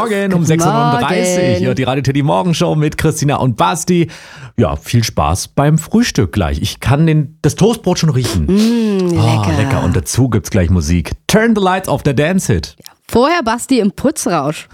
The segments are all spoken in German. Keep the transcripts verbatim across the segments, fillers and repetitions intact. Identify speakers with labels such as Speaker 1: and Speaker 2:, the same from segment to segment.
Speaker 1: Morgen um sechs Uhr neununddreißig. Ja, die Radio Teddy Morgenshow mit Christina und Basti. Ja, viel Spaß beim Frühstück gleich. Ich kann den, das Toastbrot schon riechen.
Speaker 2: Mm, lecker.
Speaker 1: Oh, lecker. Und dazu gibt's gleich Musik. Turn the Lights auf der Dance Hit.
Speaker 2: Ja, vorher Basti im Putzrausch.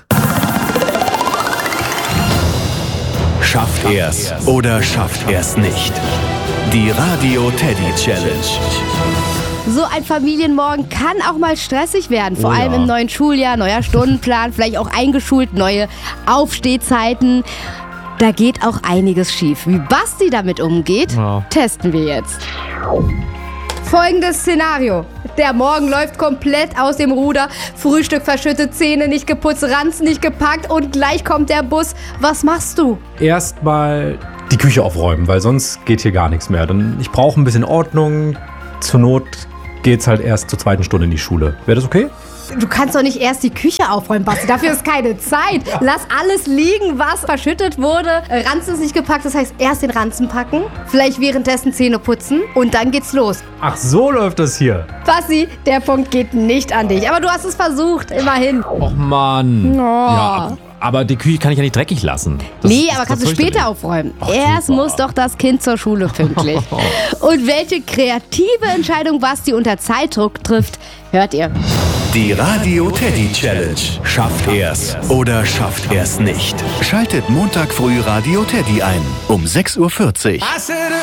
Speaker 3: Schafft er's oder schafft er's nicht? Die Radio Teddy Challenge.
Speaker 2: So ein Familienmorgen kann auch mal stressig werden. Vor
Speaker 1: Oh ja.
Speaker 2: allem im neuen Schuljahr, neuer Stundenplan, vielleicht auch eingeschult, neue Aufstehzeiten. Da geht auch einiges schief. Wie Basti damit umgeht,
Speaker 1: Ja.
Speaker 2: testen wir jetzt. Folgendes Szenario. Der Morgen läuft komplett aus dem Ruder. Frühstück verschüttet, Zähne nicht geputzt, Ranzen nicht gepackt und gleich kommt der Bus. Was machst du?
Speaker 1: Erstmal die Küche aufräumen, weil sonst geht hier gar nichts mehr. Dann, ich brauche ein bisschen Ordnung. Zur Not geht's halt erst zur zweiten Stunde in die Schule. Wäre das okay?
Speaker 2: Du kannst doch nicht erst die Küche aufräumen, Basti. Dafür ist keine Zeit. Lass alles liegen, was verschüttet wurde. Ranzen ist nicht gepackt, das heißt erst den Ranzen packen, vielleicht währenddessen Zähne putzen und dann geht's los.
Speaker 1: Ach, so läuft das hier.
Speaker 2: Basti, der Punkt geht nicht an dich. Aber du hast es versucht, immerhin.
Speaker 1: Och Mann.
Speaker 2: Oh.
Speaker 1: Ja, aber die Küche kann ich ja nicht dreckig lassen. Das,
Speaker 2: Nee,
Speaker 1: das-
Speaker 2: aber
Speaker 1: das
Speaker 2: kannst du
Speaker 1: fürchterlich.
Speaker 2: später aufräumen.
Speaker 1: Ach,
Speaker 2: Erst
Speaker 1: super.
Speaker 2: muss doch das Kind zur Schule pünktlich. Und welche kreative Entscheidung Basti unter Zeitdruck trifft, hört ihr.
Speaker 3: Die Radio Teddy Challenge. Schafft er's oder schafft er's nicht? Schaltet Montag früh Radio Teddy ein um sechs Uhr vierzig.